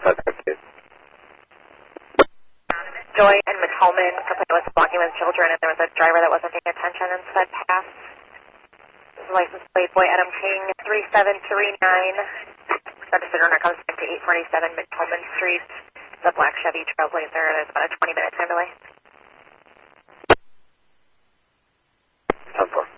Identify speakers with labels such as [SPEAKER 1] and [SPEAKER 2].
[SPEAKER 1] 552.
[SPEAKER 2] Joy and McColeman complained was walking with children, and there was a driver that wasn't paying attention and sped past. License plate boy Adam King, 3739. Registered owner comes back to 847 McColeman Street. It's a black Chevy Trailblazer. There's about a 20-minute time delay.
[SPEAKER 1] 10-4.